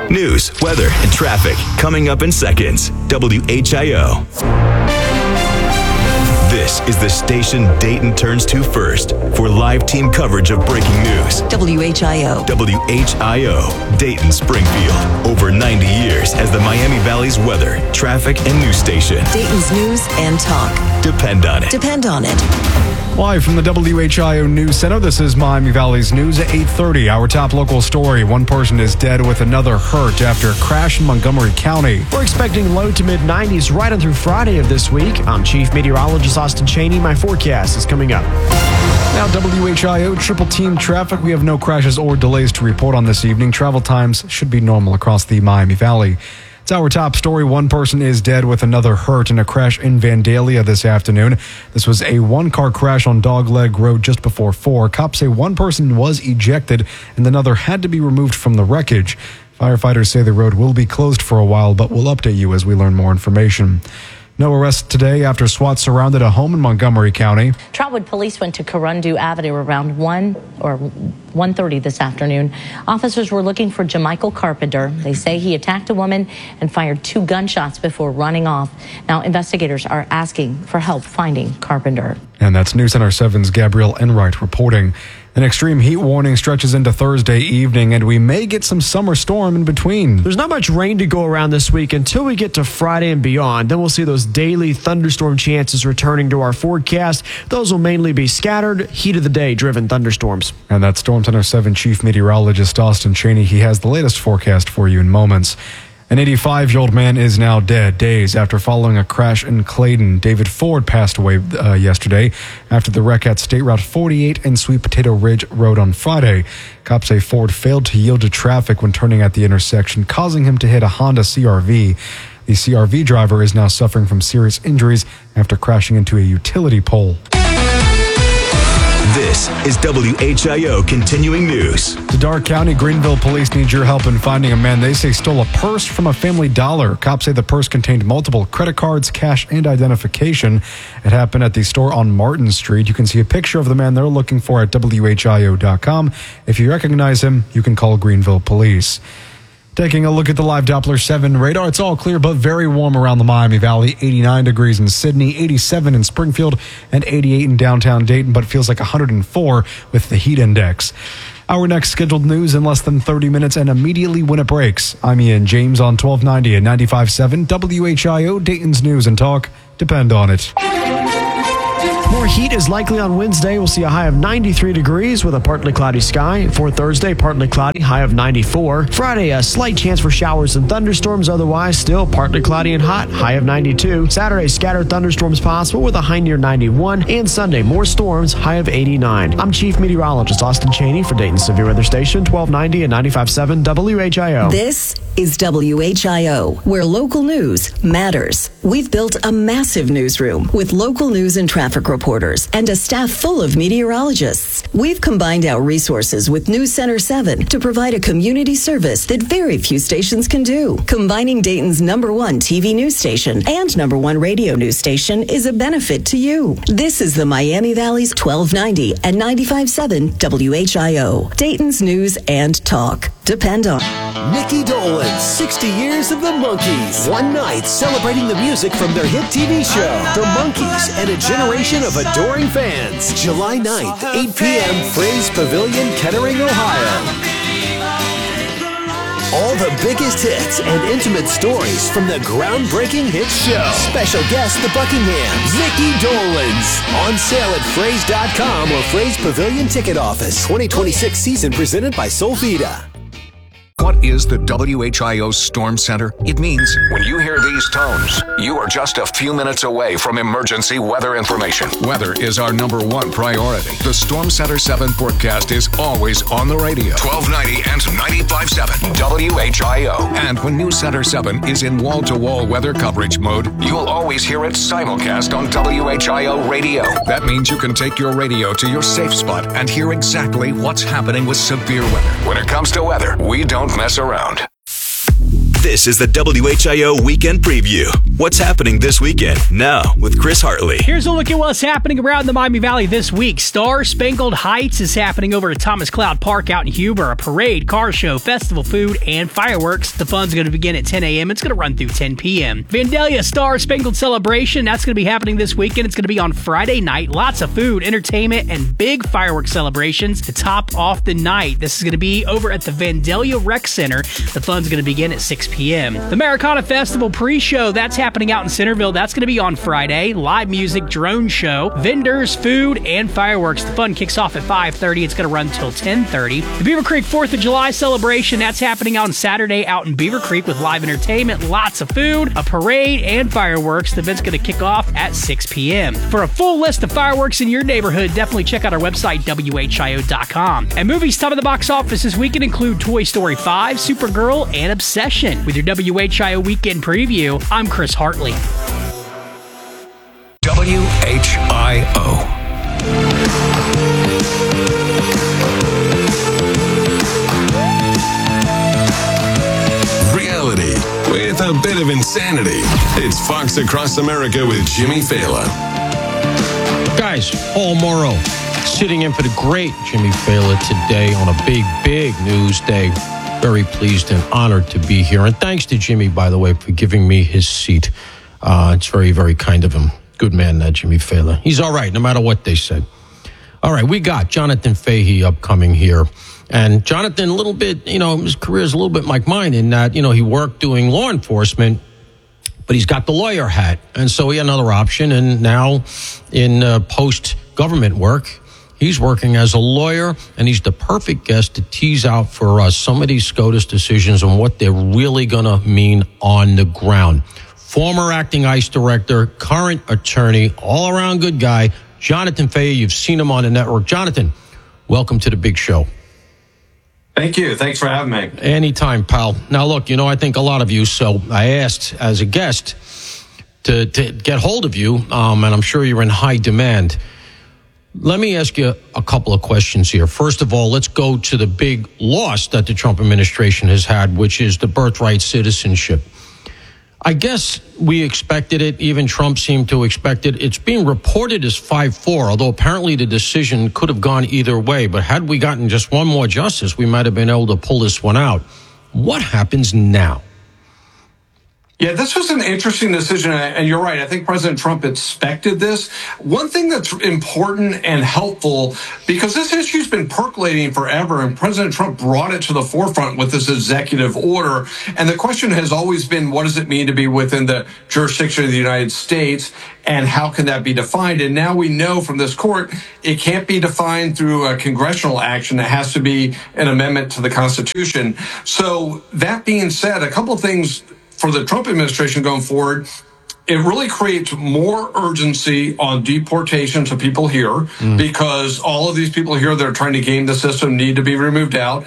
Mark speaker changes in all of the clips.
Speaker 1: News, weather, and traffic coming up in seconds. WHIO. This is the station Dayton turns to first for live team coverage of breaking news.
Speaker 2: WHIO.
Speaker 1: WHIO, Dayton, Springfield. Over 90 years as the Miami Valley's weather, traffic, and news station.
Speaker 2: Dayton's news and talk.
Speaker 1: Depend on it.
Speaker 2: Depend on it.
Speaker 3: Live from the WHIO News Center, this is Miami Valley's news at 8:30. Our top local story, one person is dead with another hurt after a crash in Montgomery County.
Speaker 4: We're expecting low to mid-90s right on through Friday of this week. I'm Chief Meteorologist Austin Cheney. My forecast is coming up.
Speaker 3: Now, WHIO triple team traffic. We have no crashes or delays to report on this evening. Travel times should be normal across the Miami Valley. It's our top story. One person is dead with another hurt in a crash in Vandalia this afternoon. This was a one-car crash on Dogleg Road just before 4. Cops say one person was ejected and another had to be removed from the wreckage. Firefighters say the road will be closed for a while, but we'll update you as we learn more information. No arrests today after SWAT surrounded a home in Montgomery County.
Speaker 5: Trotwood police went to Corundu Avenue around 1:30 this afternoon. Officers were looking for Jamichael Carpenter. They say he attacked a woman and fired 2 gunshots before running off. Now, investigators are asking for help finding Carpenter.
Speaker 3: And that's News Center 7's Gabrielle Enright reporting. An extreme heat warning stretches into Thursday evening, and we may get some summer storm in between.
Speaker 4: There's not much rain to go around this week until we get to Friday and beyond. Then we'll see those daily thunderstorm chances returning to our forecast. Those will mainly be scattered, heat of the day driven thunderstorms.
Speaker 3: And that's Storm Center 7 Chief Meteorologist Austin Cheney. He has the latest forecast for you in moments. An 85-year-old man is now dead days after following a crash in Clayton. David Ford passed away yesterday after the wreck at State Route 48 and Sweet Potato Ridge Road on Friday. Cops say Ford failed to yield to traffic when turning at the intersection, causing him to hit a Honda CRV. The CRV driver is now suffering from serious injuries after crashing into a utility pole.
Speaker 1: This is WHIO Continuing News.
Speaker 3: The Darke County Greenville police need your help in finding a man they say stole a purse from a Family Dollar. Cops say the purse contained multiple credit cards, cash, and identification. It happened at the store on Martin Street. You can see a picture of the man they're looking for at WHIO.com. If you recognize him, you can call Greenville Police. Taking a look at the live Doppler 7 radar, it's all clear but very warm around the Miami Valley. 89 degrees in Sydney, 87 in Springfield, and 88 in downtown Dayton, but it feels like 104 with the heat index. Our next scheduled news in less than 30 minutes and immediately when it breaks. I'm Ian James on 1290 and 95.7 WHIO, Dayton's News and Talk. Depend on it.
Speaker 4: More heat is likely on Wednesday. We'll see a high of 93 degrees with a partly cloudy sky. For Thursday, partly cloudy, high of 94. Friday, a slight chance for showers and thunderstorms. Otherwise, still partly cloudy and hot, high of 92. Saturday, scattered thunderstorms possible with a high near 91. And Sunday, more storms, high of 89. I'm Chief Meteorologist Austin Cheney for Dayton Severe Weather Station, 1290 and 95.7 WHIO.
Speaker 2: This is WHIO, where local news matters. We've built a massive newsroom with local news and traffic reporters and a staff full of meteorologists. We've combined our resources with News Center 7 to provide a community service that very few stations can do. Combining Dayton's #1 TV news station and #1 radio news station is a benefit to you. This is the Miami Valley's 1290 and 95.7 WHIO, Dayton's News and Talk. Depend on
Speaker 6: Mickey Dolenz, 60 years of the Monkees. One night celebrating the music from their hit TV show, The Monkees, and a generation of adoring fans. July 9th, 8 p.m., Fraze Pavilion, Kettering, Ohio. All the biggest hits and intimate stories from the groundbreaking hit show. Special guest, the Buckinghams, Mickey Dolenz. On sale at Fraze.com or Fraze Pavilion Ticket Office. 2026 season presented by Solvita.
Speaker 7: What is the WHIO Storm Center? It means when you hear these tones, you are just a few minutes away from emergency weather information. Weather is our #1 priority. The Storm Center 7 forecast is always on the radio. 1290 and 95.7 WHIO. And when News Center 7 is in wall-to-wall weather coverage mode, you'll always hear it simulcast on WHIO radio. That means you can take your radio to your safe spot and hear exactly what's happening with severe weather. When it comes to weather, we don't mess around.
Speaker 1: This is the WHIO Weekend Preview. What's happening this weekend? Now with Chris Hartley.
Speaker 8: Here's a look at what's happening around the Miami Valley this week. Star Spangled Heights is happening over at Thomas Cloud Park out in Huber. A parade, car show, festival food, and fireworks. The fun's going to begin at 10 a.m. It's going to run through 10 p.m. Vandalia Star Spangled Celebration, that's going to be happening this weekend. It's going to be on Friday night. Lots of food, entertainment, and big fireworks celebrations to top off the night. This is going to be over at the Vandalia Rec Center. The fun's going to begin at 6 p.m. The Americana Festival pre-show, that's happening out in Centerville. That's going to be on Friday. Live music, drone show, vendors, food, and fireworks. The fun kicks off at 5:30. It's going to run until 10:30. The Beaver Creek 4th of July celebration, that's happening on Saturday out in Beaver Creek with live entertainment, lots of food, a parade, and fireworks. The event's going to kick off at 6 p.m. For a full list of fireworks in your neighborhood, definitely check out our website, WHIO.com. And movies top of the box office this weekend include Toy Story 5, Supergirl, and Obsession. With your WHIO Weekend Preview, I'm Chris Hartley.
Speaker 7: WHIO.
Speaker 9: Reality with a bit of insanity. It's Fox Across America with Jimmy Fallon.
Speaker 10: Guys, Paul Morrow sitting in for the great Jimmy Fallon today on a big news day. Very pleased and honored to be here. And thanks to Jimmy, by the way, for giving me his seat. It's very kind of him. Good man, that Jimmy Fallon. He's all right, no matter what they said. All right, we got Jonathan Fahey upcoming here. And Jonathan, a little bit, his career is a little bit like mine in that, he worked doing law enforcement, but he's got the lawyer hat. And so he had another option. And now in post-government work, he's working as a lawyer, and he's the perfect guest to tease out for us some of these SCOTUS decisions and what they're really going to mean on the ground. Former acting ICE director, current attorney, all-around good guy, Jonathan Fahey. You've seen him on the network. Jonathan, welcome to the big show.
Speaker 11: Thank you. Thanks for having me.
Speaker 10: Anytime, pal. Now, look, I think a lot of you, so I asked as a guest to get hold of you, and I'm sure you're in high demand. Let me ask you a couple of questions here. First of all, let's go to the big loss that the Trump administration has had, which is the birthright citizenship. I guess we expected it. Even Trump seemed to expect it. It's being reported as 5-4, although apparently the decision could have gone either way. But had we gotten just one more justice, we might have been able to pull this one out. What happens now?
Speaker 11: Yeah, this was an interesting decision, and you're right. I think President Trump expected this. One thing that's important and helpful, because this issue's been percolating forever, and President Trump brought it to the forefront with this executive order. And the question has always been, what does it mean to be within the jurisdiction of the United States, and how can that be defined? And now we know from this court, it can't be defined through a congressional action. It has to be an amendment to the Constitution. So that being said, a couple of things for the Trump administration going forward, it really creates more urgency on deportation to people here because all of these people here that are trying to game the system need to be removed out,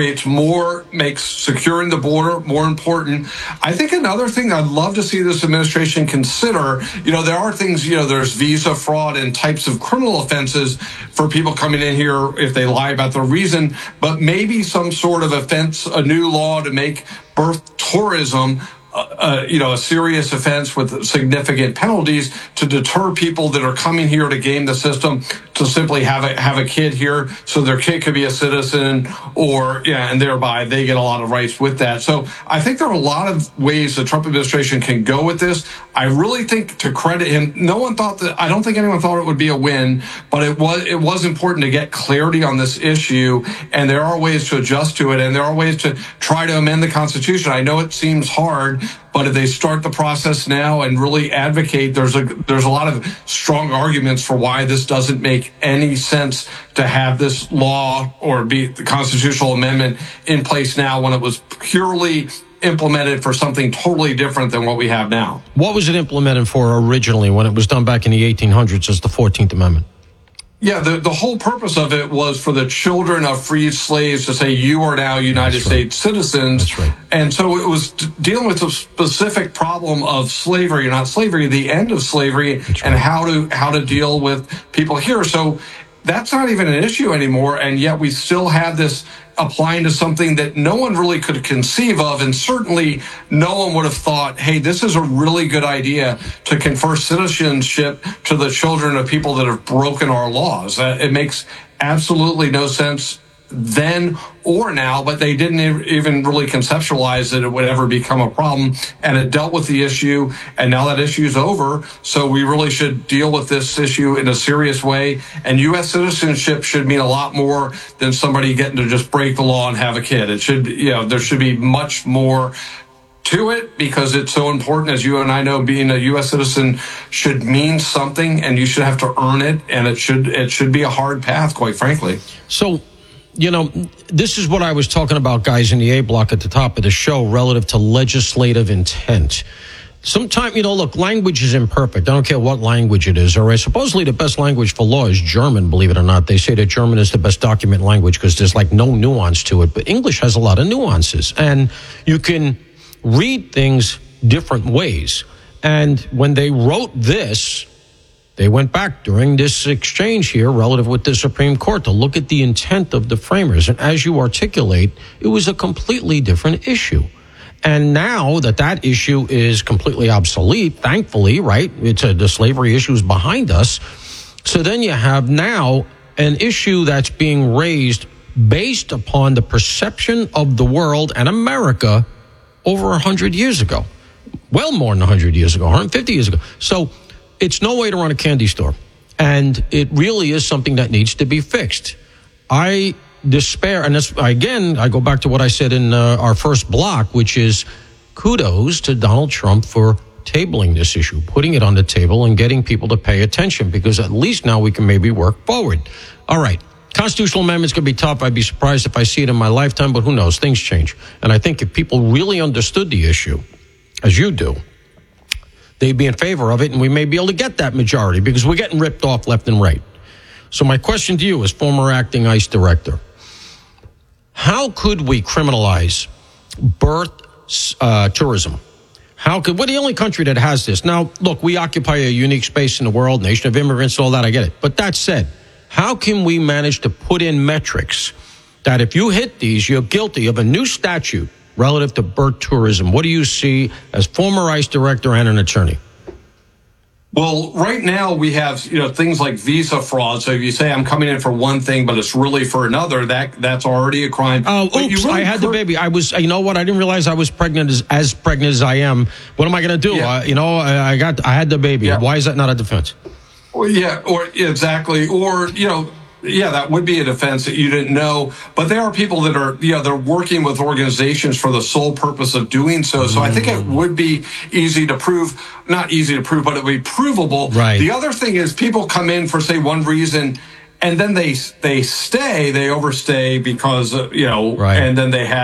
Speaker 11: makes securing the border more important. I think another thing I'd love to see this administration consider, there are things, there's visa fraud and types of criminal offenses for people coming in here if they lie about their reason, but maybe some sort of offense, a new law to make birth tourism a serious offense with significant penalties to deter people that are coming here to game the system to simply have a kid here so their kid could be a citizen and thereby they get a lot of rights with that. So I think there are a lot of ways the Trump administration can go with this. I really think, to credit him, I don't think anyone thought it would be a win, but it was important to get clarity on this issue, and there are ways to adjust to it, and there are ways to try to amend the Constitution. I know it seems hard, but if they start the process now and really advocate, there's a lot of strong arguments for why this doesn't make any sense to have this law or be the constitutional amendment in place now when it was purely implemented for something totally different than what we have now.
Speaker 10: What was it implemented for originally when it was done back in the 1800s as the 14th Amendment?
Speaker 11: Yeah, the whole purpose of it was for the children of freed slaves to say, you are now United States citizens.
Speaker 10: That's right.
Speaker 11: And so it was dealing with the specific problem of slavery, not slavery, the end of slavery, and how to deal with people here. So that's not even an issue anymore, and yet we still have this applying to something that no one really could conceive of, and certainly no one would have thought, hey, this is a really good idea to confer citizenship to the children of people that have broken our laws. It makes absolutely no sense then or now, but they didn't even really conceptualize that it would ever become a problem, and it dealt with the issue, and now that issue is over, so we really should deal with this issue in a serious way, and U.S. citizenship should mean a lot more than somebody getting to just break the law and have a kid. It should, there should be much more to it, because it's so important. As you and I know, being a U.S. citizen should mean something, and you should have to earn it, and it should be a hard path, quite frankly.
Speaker 10: So, this is what I was talking about, guys, in the A block at the top of the show relative to legislative intent. Sometimes, look, language is imperfect. I don't care what language it is, all right? Supposedly the best language for law is German, believe it or not. They say that German is the best document language because there's like no nuance to it. But English has a lot of nuances, and you can read things different ways. And when they wrote this, they went back during this exchange here relative with the Supreme Court to look at the intent of the framers. And as you articulate, it was a completely different issue. And now that issue is completely obsolete, thankfully, right? The slavery issue is behind us. So then you have now an issue that's being raised based upon the perception of the world and America over 100 years ago. Well, more than 100 years ago, 150 years ago. So it's no way to run a candy store. And it really is something that needs to be fixed. I despair, and this, again, I go back to what I said in our first block, which is kudos to Donald Trump for tabling this issue, putting it on the table and getting people to pay attention, because at least now we can maybe work forward. All right. Constitutional amendment's going to be tough. I'd be surprised if I see it in my lifetime, but who knows? Things change. And I think if people really understood the issue, as you do, they'd be in favor of it, and we may be able to get that majority because we're getting ripped off left and right. So my question to you as former acting ICE director, how could we criminalize birth tourism? We're the only country that has this. Now, look, we occupy a unique space in the world, nation of immigrants, all that, I get it. But that said, how can we manage to put in metrics that if you hit these, you're guilty of a new statute relative to birth tourism? What do you see as former ICE director and an attorney?
Speaker 11: Well, right now we have, things like visa fraud. So if you say I'm coming in for one thing, but it's really for another, that's already a crime.
Speaker 10: Oh, oops, really I had the baby. I was, I didn't realize I was pregnant as pregnant as I am. What am I going to do?
Speaker 11: Yeah.
Speaker 10: I had the baby.
Speaker 11: Yeah.
Speaker 10: Why is that not a defense?
Speaker 11: Exactly. Or, that would be a defense that you didn't know. But there are people that are, they're working with organizations for the sole purpose of doing so. So I think it would be easy to prove, not easy to prove, but it would be provable.
Speaker 10: Right.
Speaker 11: The other thing is people come in for, say, one reason, and then they overstay because,
Speaker 10: right.
Speaker 11: And then they have